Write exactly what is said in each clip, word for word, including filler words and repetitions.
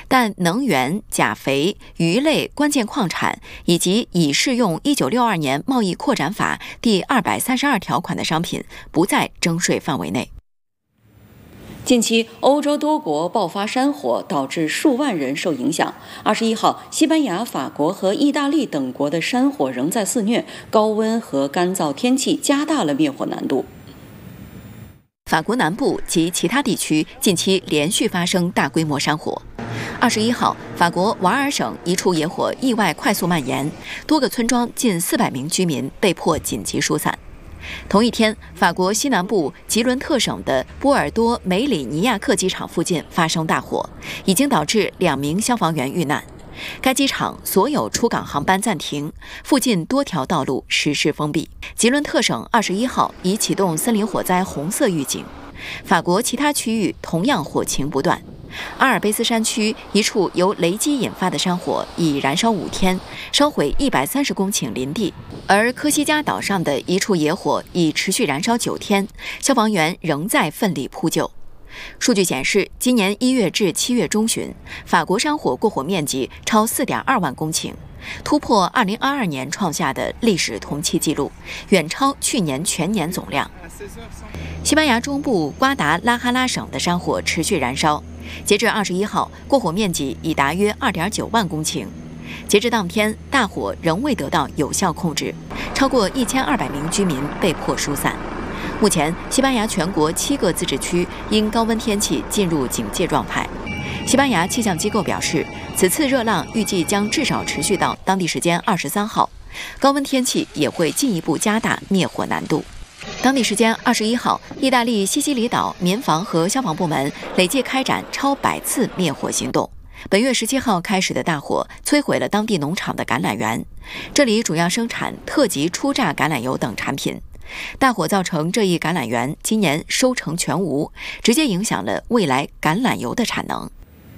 但能源、钾肥、鱼类关键矿产以及已适用一九六二年贸易扩展法第二百三十二条款的商品不在征税范围内。 近期，欧洲多国爆发山火，导致数万人受影响。二十一号，西班牙、法国和意大利等国的山火仍在肆虐，高温和干燥天气加大了灭火难度。 法国南部及其他地区近期连续发生大规模山火。二十一号，法国瓦尔省一处野火意外快速蔓延，多个村庄近四百名居民被迫紧急疏散。同一天，法国西南部吉伦特省的波尔多梅里尼亚克机场附近发生大火，已经导致两名消防员遇难。该机场所有出港航班暂停，附近多条道路实施封闭。吉伦特省二十一号已启动森林火灾红色预警。法国其他区域同样火情不断。阿尔卑斯山区一处由雷击引发的山火已燃烧五天，烧毁一百三十公顷林地；而科西嘉岛上的一处野火已持续燃烧九天，消防员仍在奋力扑救。数据显示，今年一月至七月中旬，法国山火过火面积超 四点二万公顷，突破二零二二年创下的历史同期纪录，远超去年全年总量。西班牙中部瓜达拉哈拉省的山火持续燃烧，截至二十一号，过火面积已达约 二点九万公顷。截至当天，大火仍未得到有效控制，超过一千二百名居民被迫疏散。目前，西班牙全国七个自治区因高温天气进入警戒状态。西班牙气象机构表示，此次热浪预计将至少持续到当地时间二十三号，高温天气也会进一步加大灭火难度。当地时间二十一号，意大利西西里岛民防和消防部门累计开展超百次灭火行动。本月十七号开始的大火摧毁了当地农场的橄榄园，这里主要生产特级初榨橄榄油等产品。大火造成这一橄榄园今年收成全无，直接影响了未来橄榄油的产能。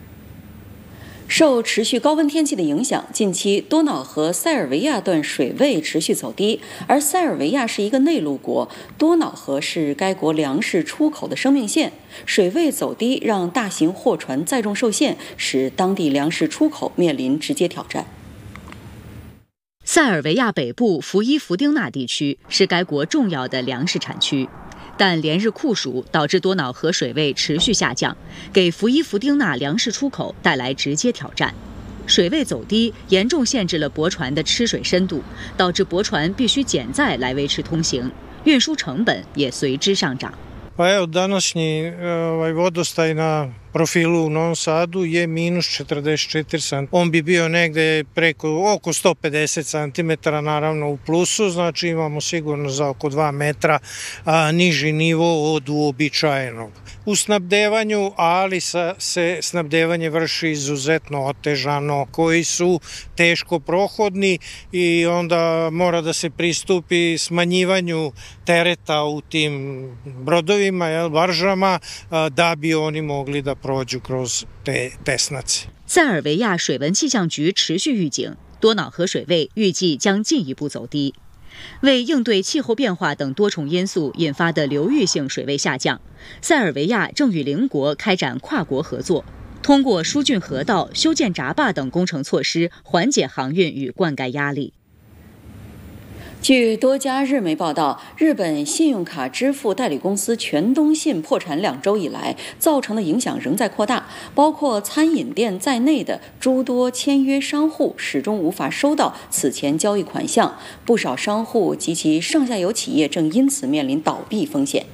受持续高温天气的影响，近期多瑙河塞尔维亚段水位持续走低，而塞尔维亚是一个内陆国，多瑙河是该国粮食出口的生命线。水位走低让大型货船载重受限，使当地粮食出口面临直接挑战。 塞尔维亚北部福伊福丁纳地区是该国重要的粮食产区，但连日酷暑导致多瑙河水位持续下降，给福伊福丁纳粮食出口带来直接挑战。水位走低，严重限制了驳船的吃水深度，导致驳船必须减载来维持通行，运输成本也随之上涨。 Pa evo, današnji ovaj, vodostaj na profilu u Novom Sadu je minus četrdeset četiri santimetra. On bi bio negde preko oko sto pedeset santimetara, naravno u plusu, znači imamo sigurno za oko dva metra a, niži nivo od uobičajenog. U snabdevanju, ali sa, se snabdevanje vrši izuzetno otežano, koji su teško prohodni i onda mora da se pristupi smanjivanju tereta u tim brodovima, jel, baržama, a, da bi oni mogli da prođu kroz te tesnace。 塞尔维亚水文气象局持续预警，多瑙河水位预计将进一步走低。为应对气候变化等多重因素引发的流域性水位下降，塞尔维亚正与邻国开展跨国合作，通过疏浚河道、修建闸坝等工程措施，缓解航运与灌溉压力。 据多家日媒报道，日本信用卡支付代理公司全东信破产两周以来，造成的影响仍在扩大，包括餐饮店在内的诸多签约商户始终无法收到此前交易款项，不少商户及其上下游企业正因此面临倒闭风险。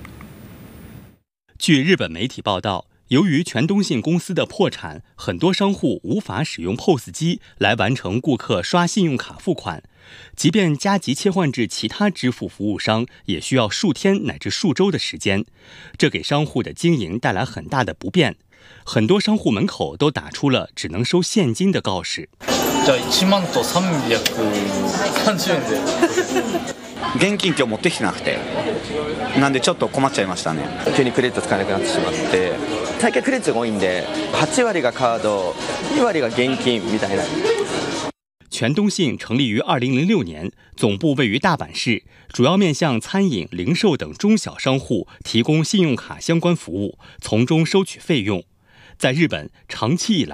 据日本媒体报道，由于全东信公司的破产，很多商户无法使用 P O S 机来完成顾客刷信用卡付款，即便加急切换至其他支付服务商，也需要数天乃至数周的时间，这给商户的经营带来很大的不便。很多商户门口都打出了只能收现金的告示。 じゃあいちまんとさんびゃくさんじゅうえんで。 現金今日持ってきてなくて、なんでちょっと困っちゃいましたね。急にクレジット使えなくなってしまって、最近クレジットが多いんで、はち割がカード、に割が現金みたいな。 全东信成立于二零零六年，总部位于大阪市，主要面向餐饮、零售等中小商户提供信用卡相关服务，从中收取费用。在日本，长期以来